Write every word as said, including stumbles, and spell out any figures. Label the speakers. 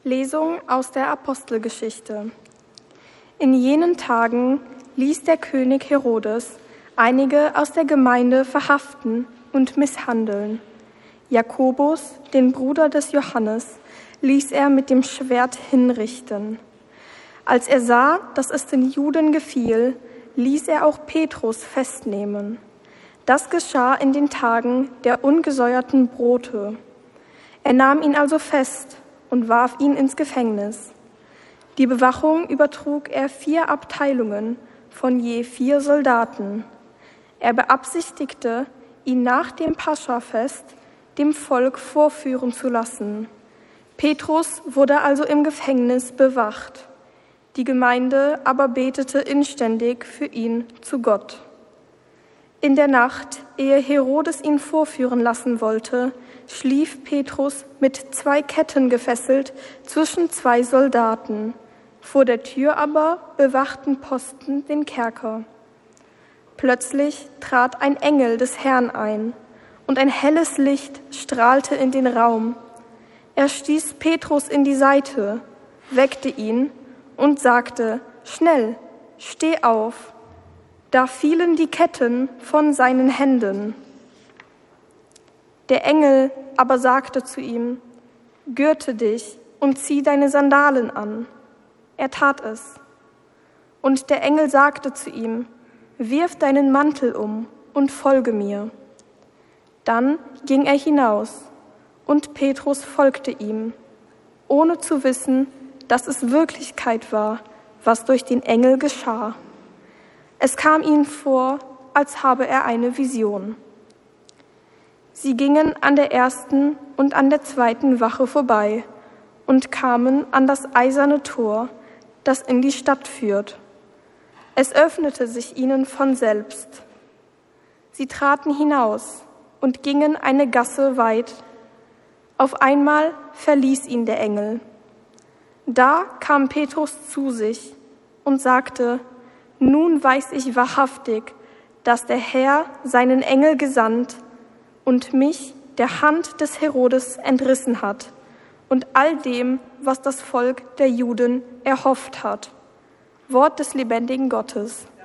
Speaker 1: Lesung aus der Apostelgeschichte. In jenen Tagen ließ der König Herodes einige aus der Gemeinde verhaften und misshandeln. Jakobus, den Bruder des Johannes, ließ er mit dem Schwert hinrichten. Als er sah, dass es den Juden gefiel, ließ er auch Petrus festnehmen. Das geschah in den Tagen der ungesäuerten Brote. Er nahm ihn also fest und warf ihn ins Gefängnis. Die Bewachung übertrug er vier Abteilungen von je vier Soldaten. Er beabsichtigte, ihn nach dem Paschafest dem Volk vorführen zu lassen. Petrus wurde also im Gefängnis bewacht. Die Gemeinde aber betete inständig für ihn zu Gott. In der Nacht, ehe Herodes ihn vorführen lassen wollte, schlief Petrus mit zwei Ketten gefesselt zwischen zwei Soldaten. Vor der Tür aber bewachten Posten den Kerker. Plötzlich trat ein Engel des Herrn ein, und ein helles Licht strahlte in den Raum. Er stieß Petrus in die Seite, weckte ihn und sagte: Schnell, steh auf. Da fielen die Ketten von seinen Händen. Der Engel aber sagte zu ihm: Gürte dich und zieh deine Sandalen an. Er tat es. Und der Engel sagte zu ihm: Wirf deinen Mantel um und folge mir. Dann ging er hinaus, und Petrus folgte ihm, ohne zu wissen, dass es Wirklichkeit war, was durch den Engel geschah. Es kam ihm vor, als habe er eine Vision. Sie gingen an der ersten und an der zweiten Wache vorbei und kamen an das eiserne Tor, das in die Stadt führt. Es öffnete sich ihnen von selbst. Sie traten hinaus und gingen eine Gasse weit. Auf einmal verließ ihn der Engel. Da kam Petrus zu sich und sagte: Nun weiß ich wahrhaftig, dass der Herr seinen Engel gesandt und mich der Hand des Herodes entrissen hat und all dem, was das Volk der Juden erhofft hat. Wort des lebendigen Gottes.